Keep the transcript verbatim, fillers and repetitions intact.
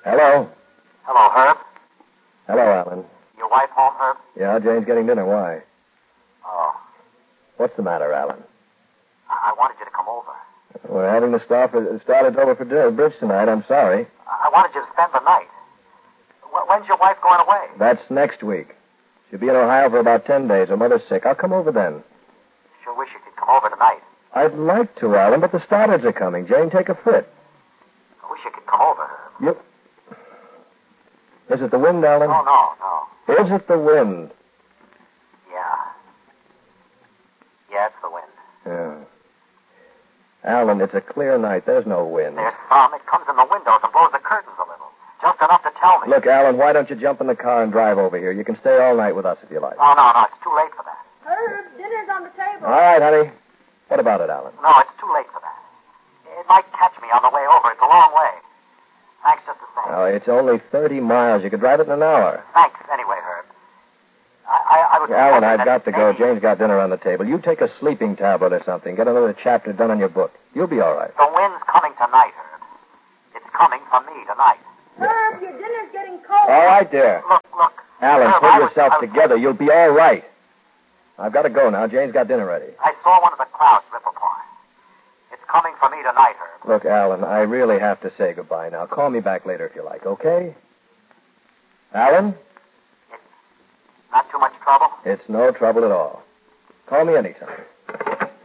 Hello? Hello, Herb. Hello, Alan. Your wife home, Herb? Yeah, Jane's getting dinner. Why? Oh. What's the matter, Alan? I, I wanted you to come over. We're having the start for, started over for dinner, bridge tonight. I'm sorry. I, I wanted you to spend the night. Wh- when's your wife going away? That's next week. She'll be in Ohio for about ten days. Her mother's sick. I'll come over then. Sure wish you could come over tonight. I'd like to, Alan, but the Stoddards are coming. Jane, take a fit. I wish you could come over, Herb. You... Is it the wind, Alan? Oh, no, no. Is it the wind? Yeah. Yeah, it's the wind. Yeah. Alan, it's a clear night. There's no wind. There's some. It comes in the windows and blows the curtains a little. Just enough to tell me. Look, Alan, why don't you jump in the car and drive over here? You can stay all night with us if you like. Oh, no, no. It's too late for that. Herb, dinner's on the table. All right, honey. What about it, Alan? No, it's too late for that. It might catch me on the way over. It's a long way. Thanks just the same. Oh, it's only thirty miles. You could drive it in an hour. Thanks anyway, Herb. I, I, I was... Alan, hoping I've that got to go. maybe- Jane's got dinner on the table. You take a sleeping tablet or something. Get another chapter done on your book. You'll be all right. The wind's coming tonight, Herb. It's coming for me tonight. Herb, your dinner's getting cold. All right, dear. Look, look. Alan, Herb, pull I was- yourself I was- together. You'll be all right. I've got to go now. Jane's got dinner ready. I saw one of the clouds slip apart. It's coming for me tonight, Herb. Look, Alan, I really have to say goodbye now. Call me back later if you like, okay? Alan? It's not too much trouble? It's no trouble at all. Call me anytime.